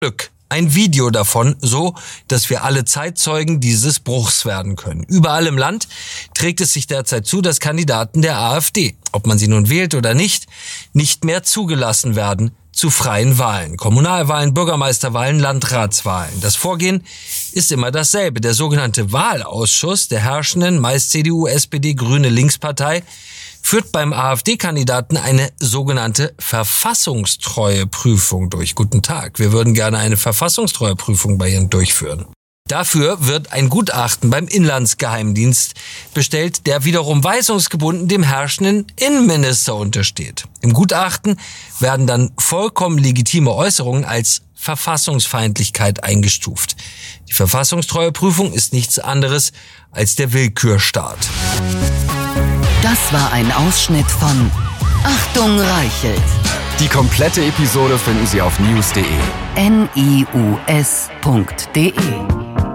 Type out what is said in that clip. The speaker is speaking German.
Glück ein Video davon, so dass wir alle Zeitzeugen dieses Bruchs werden können. Überall im Land trägt es sich derzeit zu, dass Kandidaten der AfD, ob man sie nun wählt oder nicht mehr zugelassen werden zu freien Wahlen. Kommunalwahlen, Bürgermeisterwahlen, Landratswahlen. Das Vorgehen ist immer dasselbe. Der sogenannte Wahlausschuss der herrschenden, meist CDU, SPD, Grüne Linkspartei, führt beim AfD-Kandidaten eine sogenannte Verfassungstreueprüfung durch. Guten Tag, wir würden gerne eine Verfassungstreueprüfung bei Ihnen durchführen. Dafür wird ein Gutachten beim Inlandsgeheimdienst bestellt, der wiederum weisungsgebunden dem herrschenden Innenminister untersteht. Im Gutachten werden dann vollkommen legitime Äußerungen als Verfassungsfeindlichkeit eingestuft. Die Verfassungstreueprüfung ist nichts anderes als der Willkürstaat. Das war ein Ausschnitt von Achtung Reichelt. Die komplette Episode finden Sie auf news.de. NIUS.de